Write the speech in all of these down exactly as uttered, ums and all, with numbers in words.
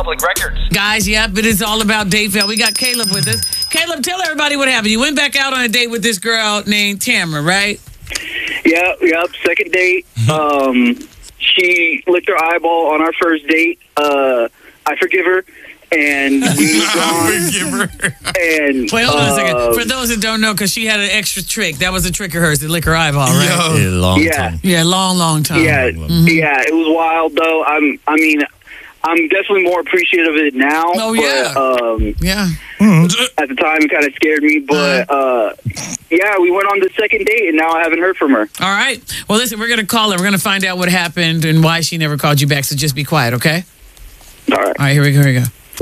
public records. Guys, yep, it is all about date fail. We got Caleb with us. Caleb, tell everybody what happened. You went back out on a date with this girl named Tamara, right? Yep, yep. Second date. Um, she licked her eyeball on our first date. Uh, I forgive her. And we moved on. Forgive her. And, Wait, hold on a uh, second. For those that don't know, because she had an extra trick. That was a trick of hers to lick her eyeball, right? Yo. Yeah, long Yeah. time. Yeah, long, long time. Yeah, Mhm. yeah. It was wild, though. I'm, I mean, I'm definitely more appreciative of it now. Oh, yeah. But, um, Yeah. at the time, it kind of scared me. But, uh, yeah, we went on the second date, and now I haven't heard from her. All right. Well, listen, we're going to call her. We're going to find out what happened and why she never called you back. So just be quiet, okay? All right. All right, here we go. Here we go.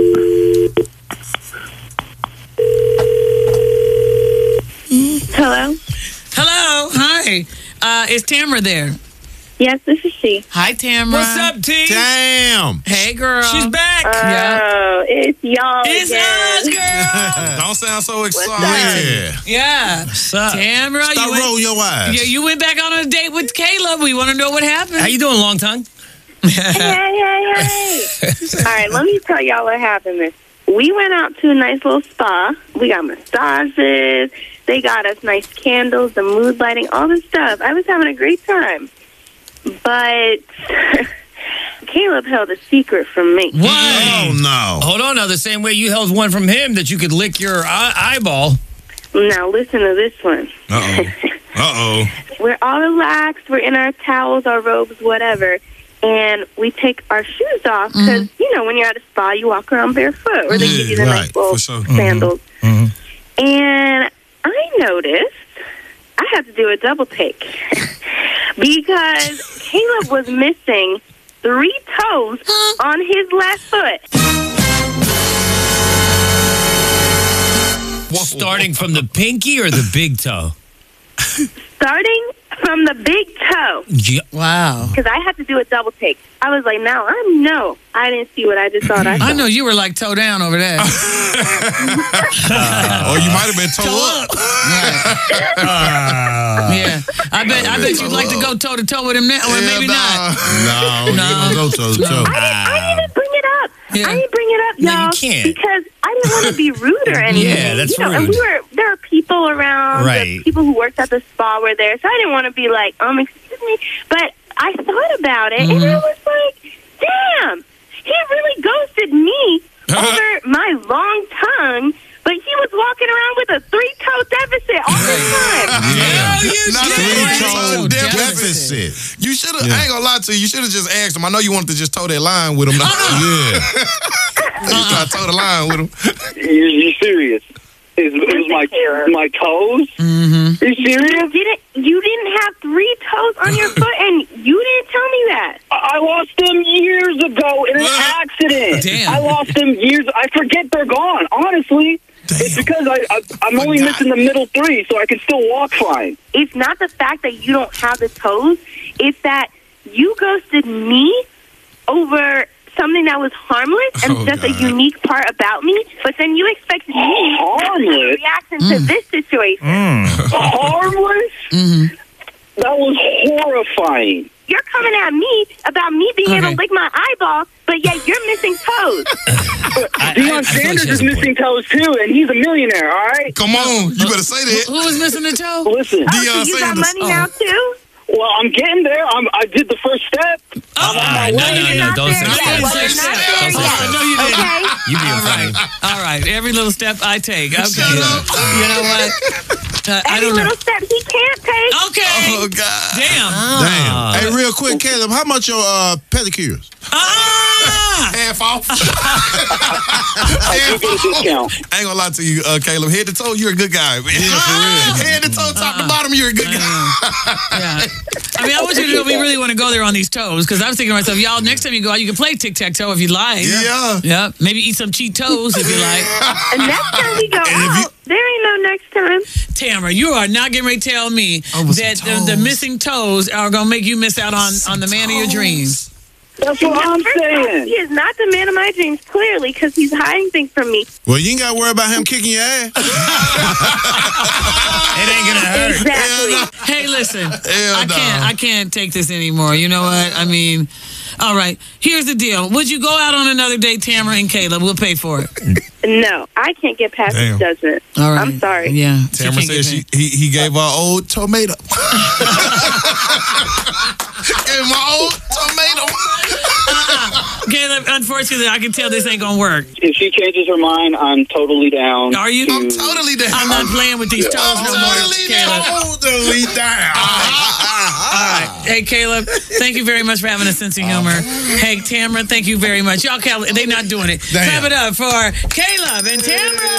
Hello? Hello. Hi. Uh, is Tamara there? Yes, this is she. Hi, Tamara. What's up, T? Damn. Hey, girl. She's back. Yeah. Oh, it's y'all It's again. us, girl. Don't sound so up? excited. Yeah. What's up? Tamara, Stop you went, rolling your eyes. yeah, you went back on a date with Caleb. We want to know what happened. How you doing, long tongue? Hey, hey, hey. All right, let me tell y'all what happened. This We went out to a nice little spa. We got massages. They got us nice candles, the mood lighting, all this stuff. I was having a great time. But Caleb held a secret from me. What? Oh, no. Hold on now. The same way you held one from him that you could lick your eye- eyeball. Now listen to this one. Uh-oh. Uh-oh. We're all relaxed. We're in our towels, our robes, whatever. And we take our shoes off because, you know, when you're at a spa, you walk around barefoot. Or they Yeah, give you the right, nice little for sure. sandals. Mhm. And I noticed I had to do a double take because Caleb was missing three toes on his left foot. Starting from the pinky or the big toe? Starting from the big toe. Yeah. Wow. Because I had to do a double take. I was like, now I know I didn't see what I just thought I saw. I know you were like toe down over there. Or you might have been toe, Toe up. up. Yeah. I bet I bet you'd like to go toe to toe with him now, or Yeah, maybe nah. not. No, No. you don't go toe to toe. I didn't, I didn't bring it up. Yeah. I didn't bring it up, No, y'all, you can't. because I didn't want to be rude or anything. Yeah, that's you know, And rude. we were there were people around. Right. The people who worked at the spa were there, so I didn't want to be like, um, excuse me. But I thought about it, and I was like, damn, he really ghosted me over my long tongue. But he was walking around with a three-toe deficit all the time. Yeah. you Not did. three-toe Deficit. deficit. You should have, I ain't gonna lie to you, you should have just asked him. I know you wanted to just toe that line with him. Yeah. You try to toe the line with him. You, you serious? It was, it was my my toes? Mm-hmm. Are you serious? You didn't, you didn't have three toes on your foot, and you didn't tell me that. I I lost them years ago in an accident. Damn. I lost them years. I forget they're gone, honestly. It's because I, I, I'm only Forgot. missing the middle three, so I can still walk fine. It's not the fact that you don't have the toes. It's that you ghosted me over something that was harmless and Oh, just God. a unique part about me, but then you expect me to Harmless? react to this situation. Harmless? Mm-hmm. That was horrifying. You're coming at me about me being able Okay. to lick my eyeball, but yet you're missing toes. I, Deion I, I feel like Sanders she has is a point. missing toes, too, and he's a millionaire, all right? Come on, you better say that. Who was missing the toe? Listen, Oh, so Deion you got Sanders. money now, too? well, I'm getting there. I'm, I did the first step. Ah, no, no, no, You're no, not don't there say yet. that. You're not there Don't say yet. that. No, you didn't. Okay? You being All right. funny. All right. Every little step I take. Okay. Shut up. You know what? Uh, I Every don't know. little step he can't take. Okay. Oh, God. Damn. Damn. Hey, real quick, Caleb, how much your uh, pedicures? Ah! Half off. I do get a discount. I ain't gonna lie to you, uh, Caleb. Head to toe, you're a good guy. Man. Yeah, for real. Head to toe, top to bottom, you're a good guy. Yeah. I mean, I want you to know we really want to go there on these toes because I was thinking to myself, y'all, next time you go out, you can play tic-tac-toe if you like. Yeah. Yeah. Maybe eat some cheat toes if you like. And next time we go And if you- out, there ain't no next time. Tamara, you are not getting ready to tell me Oh, with that some the, the toes. missing toes are going to make you miss out on, on the man of your dreams. That's what I'm First off, saying. he is not the man of my dreams, clearly, because he's hiding things from me. Well, you ain't got to worry about him kicking your ass. It ain't gonna hurt. Exactly. Hey, listen, Hell I no. can't. I can't take this anymore. You know what? I mean, all right. Here's the deal. Would you go out on another date, Tamara and Caleb? We'll pay for it. No, I can't get past Damn. his judgment. All right. I'm sorry. Yeah. she Tamara can't get said she paid. he, he gave her old tomato. Gave my old tomato. Caleb, unfortunately, I can tell this ain't gonna work. If she changes her mind, I'm totally down. Are you? to- I'm totally down. I'm not playing with these toes I'm no more, totally Caleb. down. Totally down. All right. Hey, Caleb, thank you very much for having a sense of humor. Hey, Tamara, thank you very much. Y'all, Caleb, they not doing it. Damn. Clap it up for Caleb and Tamara.